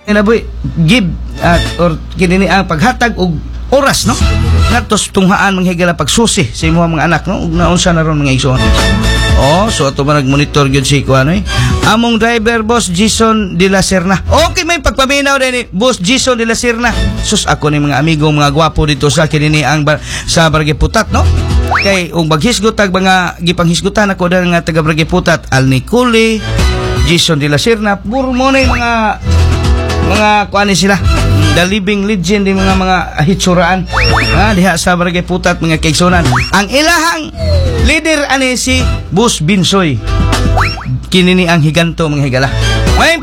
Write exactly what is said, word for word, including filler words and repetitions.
Inaboy give at or kinini ang paghatag og oras no ngadtos tunghaan manghigala pagsusi sa imong mga anak no ug naunsa na ron mga igsoon. Oh, so ato man nag-monitor gyud si kuano eh. Among driver boss Jason de la Serna. Okay may pagpaminaw din ni boss Jason de la Serna. Sus ako ni mga amigo mga gwapo dito sa kinini ang bar, sa Barangay Putat no. Kay ug maghisgot tag mga gipanghisgutan ako dang nga taga Barangay Putat Al Nicole, Jason de la Serna, puro mo na mga mga kuani sila. The living legend din mga mga hitsuraan ha diha sa Barangay Putat mga kaigsunan. Ang ilahang leader ani si Boss Binsoy kinini ang higanto mga higala. May